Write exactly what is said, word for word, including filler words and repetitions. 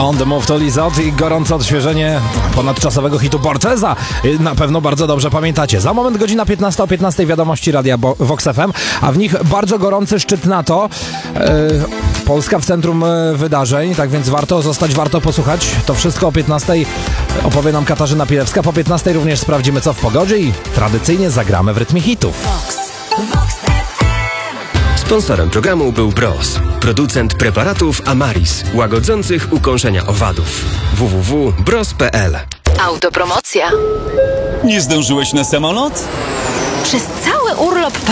On the Move to Lizot i gorące odświeżenie ponadczasowego hitu Borteza. Na pewno bardzo dobrze pamiętacie. Za moment godzina piętnasta o piętnastej wiadomości Radia Bo- Vox F M, a w nich bardzo gorący szczyt NATO. Yy, Polska w centrum yy, wydarzeń, tak więc warto zostać, warto posłuchać. To wszystko o piętnastej opowie nam Katarzyna Pilewska. Po piętnastej również sprawdzimy, co w pogodzie i tradycyjnie zagramy w rytmie hitów. Vox. Vox F M. Sponsorem programu był Bros, producent preparatów Amaris, łagodzących ukąszenia owadów. w w w kropka bros kropka p l. Autopromocja. Nie zdążyłeś na samolot? Przez cały urlop